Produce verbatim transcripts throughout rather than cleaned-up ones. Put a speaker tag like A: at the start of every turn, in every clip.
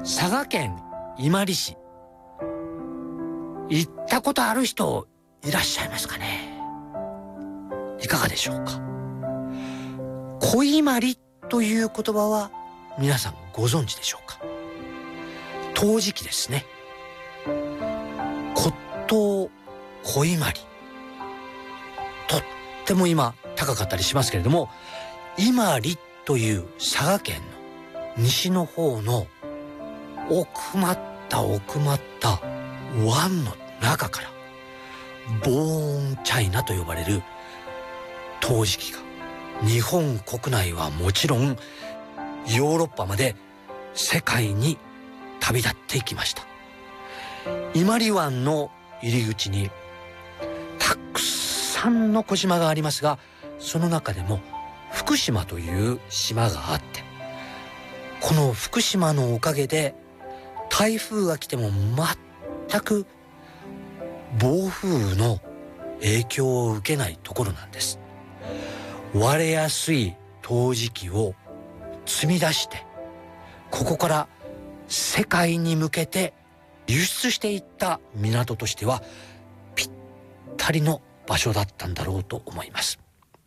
A: 佐賀県伊万里市、行ったことある人いらっしゃいますかね。いかがでしょうか。小伊万里という言葉は皆さんご存知でしょうか。陶磁器ですね。骨董小伊万里、とっても今高かったりしますけれども、伊万里という佐賀県の西の方の奥まった奥まった湾の中からボーンチャイナと呼ばれる陶磁器が日本国内はもちろんヨーロッパまで世界に旅立っていきました。伊万里湾の入り口にたくさんの小島がありますが、その中でも福島という島があって、この福島のおかげで台風が来ても全く暴風の影響を受けないところなんです。割れやすい陶磁器を積み出して、ここから世界に向けて輸出していった港としてはぴったりの場所だったんだろうと思います。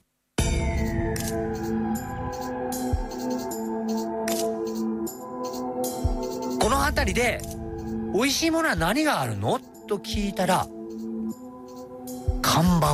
A: この辺りで美味しいものは何があるのと聞いたら、看板